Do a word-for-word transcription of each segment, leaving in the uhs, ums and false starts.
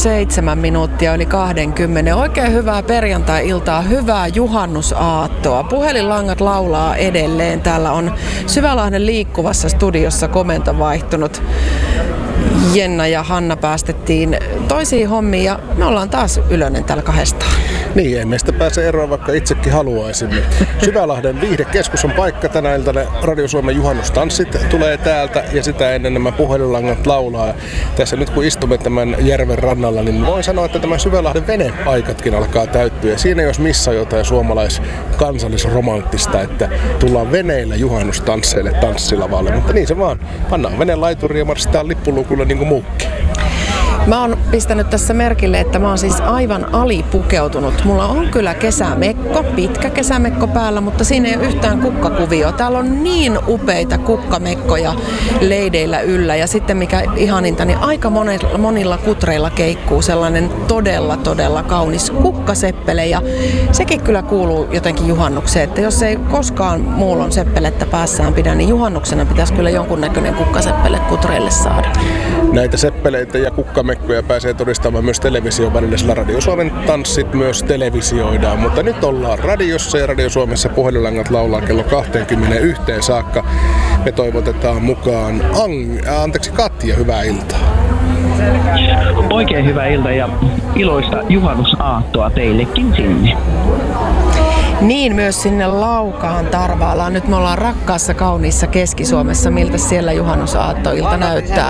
seitsemän minuuttia yli kaksikymmentä. Oikein hyvää perjantai-iltaa, hyvää juhannusaattoa. Puhelinlangat laulaa edelleen. Täällä on Syvälahden liikkuvassa studiossa komento vaihtunut. Jenna ja Hanna päästettiin toisiin hommiin ja me ollaan taas Ylönen täällä kahdestaan. Niin, ei meistä pääse eroon, vaikka itsekin haluaisimme. Syvälahden viihdekeskus on paikka tänä iltana. Radio Suomen juhannustanssit tulee täältä ja sitä ennen nämä puhelinlangat laulaa. Tässä nyt kun istumme tämän järven rannalla, niin voin sanoa, että tämä Syvälahden venepaikatkin alkaa täyttyä. Ja siinä jos missä jotain suomalais-kansallisromanttista, että tullaan veneillä juhannustansseille tanssilavalle. Mutta niin se vaan. Pannaan veneen laituriin ja marssitaan lippulukulle niin kuin muukin. Mä oon pistänyt tässä merkille, että mä oon siis aivan alipukeutunut. Mulla on kyllä kesämekko, pitkä kesämekko päällä, mutta siinä ei ole yhtään kukkakuvio. Täällä on niin upeita kukkamekkoja leideillä yllä ja sitten mikä ihaninta, niin aika monilla, monilla kutreilla keikkuu sellainen todella todella kaunis kukkaseppele ja sekin kyllä kuuluu jotenkin juhannukseen, että jos ei koskaan muulon seppelettä päässään pidä, niin juhannuksena pitäisi kyllä jonkunnäköinen kukkaseppele kutreille saada. Näitä seppeleitä ja kukkamekkoja pääsee todistamaan myös television välillä, sillä Radio Suomen tanssit myös televisioidaan. Mutta nyt ollaan radiossa ja Radio Suomessa puhelinlangat laulaa kello kaksikymmentäyksi saakka. Me toivotetaan mukaan Ang- äh, anteeksi Katja, hyvää iltaa. Oikein hyvää iltaa ja iloista juhannusaattoa teillekin sinne. Niin, myös sinne Laukaan Tarvaalaan. Nyt me ollaan rakkaassa kauniissa Keski-Suomessa. Miltä siellä juhannusaattoilta näyttää?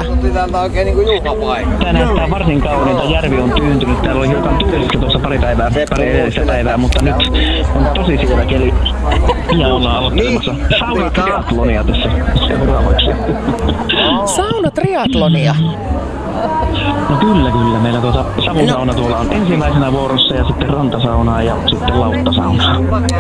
Tämä näyttää varsin kauniilta. Järvi on tyyntynyt. Täällä oli hiukan tuulista tuossa pari päivää, pari edellistä päivää, mutta nyt on tosi sievä keli. Ja ollaan aloittelemassa saunatriatlonia tässä seuraavaksi. Saunatriatlonia? No kyllä, kyllä. Meillä tuota savusauna no. tuolla on ensimmäisenä vuorossa ja sitten rantasaunaa ja sitten lauttasaunaa.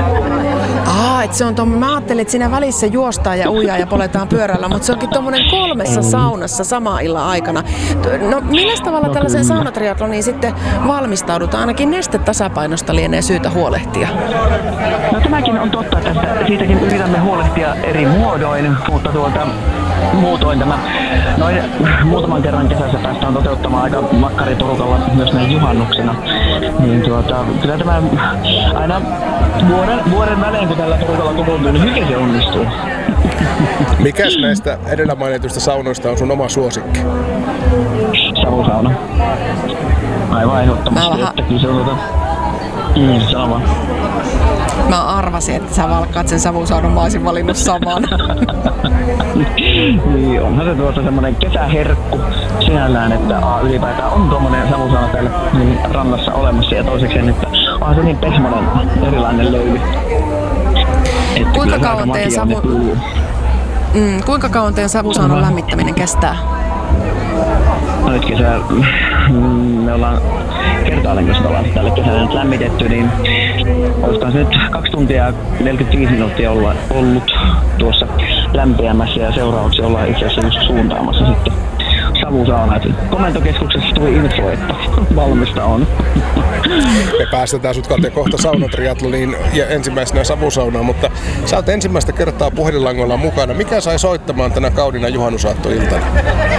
Aa, et se on tommo, mä ajattelin, että siinä välissä juostaan ja uijaa ja poletaan pyörällä, mutta se onkin tommonen kolmessa saunassa sama illan aikana. No millä tavalla no, tällaisen kyllä. saunatriatloniin sitten valmistaudutaan? Ainakin nestetasapainosta lienee syytä huolehtia. No tämäkin on totta, että siitäkin yritämme huolehtia eri muodoin, mutta tuota muutoin tämä noin muutaman kerran kesässä päästään toteuttamaan aika makkariporukalla myös näin juhannuksena. Niin tuota, kyllä tämä aina vuoden, vuoden välein kun tällä porukalla kokoontuu, niin hyvin se onnistuu. Mikäs näistä edellä mainituista saunoista on sun oma suosikki? Savusauna. Aivan ehdottomasti, että kyllä se on tuota... Mm, sama. Mä arvasin, että sä valkkaat sen savusaunan, mä olisin valinnut saman. Niin, onhan se tuossa semmonen kesäherkku sinällään, että a, ylipäätään on tommonen savusauna täällä niin rannassa olemassa ja toiseksi, että onhan se niin pehmonen erilainen löyly. Että kuinka kauan teidän savu... mm, kuinka kauan teidän savusaunan lämmittäminen kestää? No nyt kesä, me ollaan kertaalleen, kun ollaan tälle kesällä nyt lämmitetty, niin olisikohan se nyt kaksi tuntia neljäkymmentäviisi minuuttia olla, ollut tuossa lämpiämässä ja seuraavaksi ollaan itse asiassa just suuntaamassa sitten savusaunaa. Komentokeskuksessa tuli info, että valmista on. Me päästetään sut Katja kohta saunatriatloniin ja ensimmäisenä savusaunaan, mutta sä oot ensimmäistä kertaa puhelinlangoilla mukana. Mikä sai soittamaan tänä kaudina juhannusaattoiltana?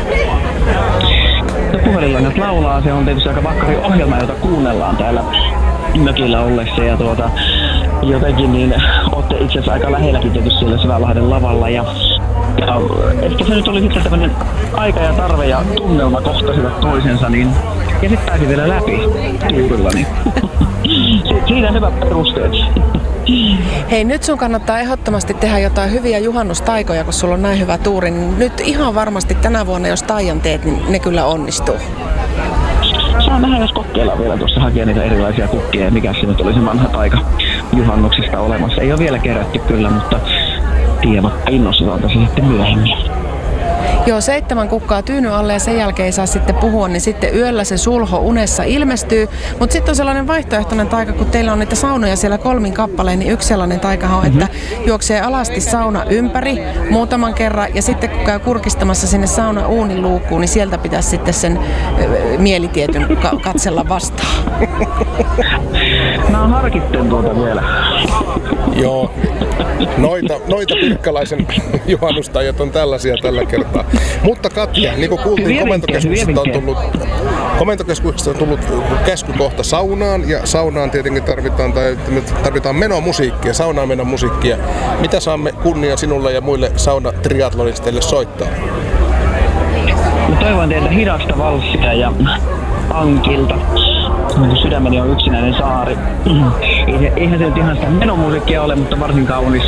Puhelinlangat laulaa, se on tietysti aika vakkari ohjelma, jota kuunnellaan täällä mökillä ollessa ja tuota, jotenkin niin ootte itse asiassa aika lähelläkin tietysti siellä Syvälahden lavalla ja, ja ehkä se nyt oli sitten tämmönen aika ja tarve ja tunnelma kohtasivat toisensa niin ja sit pääsi vielä läpi tuurilla niin siinä hyvät perusteet. Hei, nyt sun kannattaa ehdottomasti tehdä jotain hyviä juhannustaikoja, kun sulla on näin hyvä tuuri. Nyt ihan varmasti tänä vuonna, jos taian teet, niin ne kyllä onnistuu. Saa vähän jos kokeilla vielä tuossa hakea niitä erilaisia kukkia ja mikä se nyt oli se vanha taika juhannuksesta olemassa. Ei ole vielä kerätty kyllä, mutta tiedät innostutaan tässä sitten myöhemmin. Joo, seitsemän kukkaa tyyny alle ja sen jälkeen ei saa sitten puhua, niin sitten yöllä se sulho unessa ilmestyy. Mutta sitten on sellainen vaihtoehtoinen taika, kun teillä on niitä saunoja siellä kolmin kappaleen, niin yksi sellainen taika on, mm-hmm. että juoksee alasti sauna ympäri muutaman kerran ja sitten kun käy kurkistamassa sinne sauna uunin luukkuun, niin sieltä pitäisi sitten sen ö, mielitietyn ka- katsella vastaan. Mä harkitten tuota vielä. Joo, noita, noita pirkkalaisen juhannustajat on tällaisia tällä kertaa. Mutta Katja, niin kuin kuultiin, komentokeskuksesta on tullut, komentokeskuksesta on tullut käsky kohta saunaan, ja saunaan tietenkin tarvitaan, tai tarvitaan menomusiikkia, saunaan menon musiikkia. Mitä saamme kunnia sinulle ja muille saunatriatlonisteille soittaa? Mä toivon teiltä hidasta valssia ja Ankilta. Sydämeni on yksinäinen saari. Eihän se nyt ihan sitä menomusiikkia ole, mutta varsin kaunis.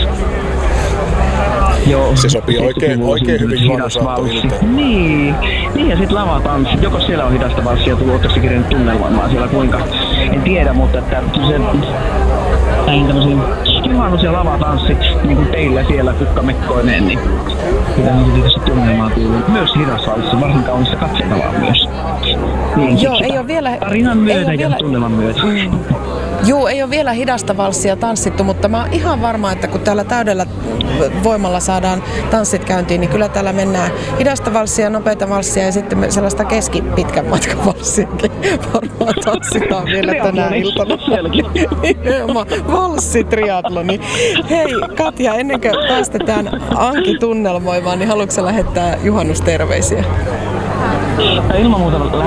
Joo, se sopii oikein, oikein hyvin juhannusaattoiltaan. Niin, niin ja sit lavatanssi. Joko siellä on hidasta valssia tullut, ootteko se kirjannut tunnelmoimaan siellä kuinka? En tiedä, mutta että se näihin tämmöisiin juhannus- ja lavatanssit, niin kuin teillä siellä kukkamekkoineen, niin mitä on tietysti tunnelmaa tullut. Myös hidas valssi, varsin kaunista katseltavaa myös. Niin, joo, ei ole vielä... Tarinan myötä ja vielä, tunnelman myötä. Mm. Joo, ei ole vielä hidasta valssia tanssittu, mutta mä oon ihan varma, että kun täällä täydellä voimalla saadaan tanssit käyntiin, niin kyllä täällä mennään hidasta valssia, nopeita valssia ja sitten sellaista keskipitkän matkan valssiakin varmaan tanssitaan vielä tänä iltana. Valssitriatloni. Hei Katja, ennen kuin päästetään Anki tunnelmoimaan, niin haluatko sä lähettää juhannusterveisiä? Ilman muuta